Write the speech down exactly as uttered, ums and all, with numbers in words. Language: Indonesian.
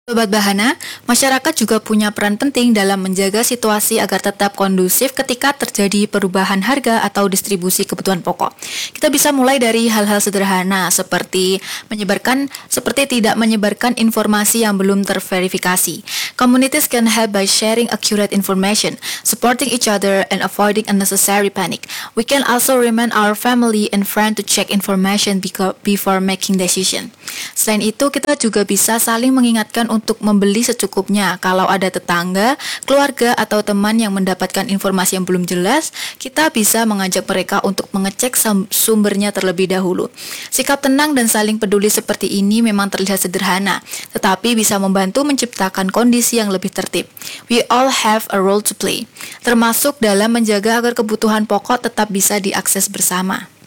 Sobat Bahana, masyarakat juga punya peran penting dalam menjaga situasi agar tetap kondusif ketika terjadi perubahan harga atau distribusi kebutuhan pokok. Kita bisa mulai dari hal-hal sederhana seperti menyebarkan seperti tidak menyebarkan informasi yang belum terverifikasi. Communities can help by sharing accurate information, supporting each other and avoiding unnecessary panic. We can also remind our family and friends to check information before making decision. Selain itu, kita juga bisa saling mengingatkan untuk membeli secukupnya. Kalau ada tetangga, keluarga, atau teman yang mendapatkan informasi yang belum jelas, kita bisa mengajak mereka untuk mengecek sumbernya terlebih dahulu. Sikap tenang dan saling peduli seperti ini memang terlihat sederhana, tetapi bisa membantu menciptakan kondisi yang lebih tertib. We all have a role to play, termasuk dalam menjaga agar kebutuhan pokok tetap bisa diakses bersama.